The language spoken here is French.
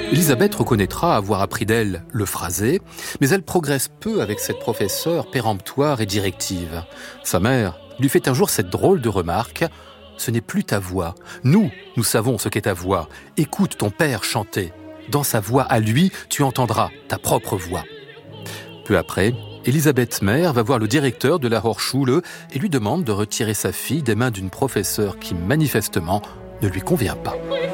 Elisabeth reconnaîtra avoir appris d'elle le phrasé, mais elle progresse peu avec cette professeure péremptoire et directive. Sa mère lui fait un jour cette drôle de remarque: « Ce n'est plus ta voix. Nous savons ce qu'est ta voix. Écoute ton père chanter. Dans sa voix à lui, tu entendras ta propre voix. » Peu après, Elisabeth mère va voir le directeur de la Hochschule et lui demande de retirer sa fille des mains d'une professeure qui manifestement ne lui convient pas.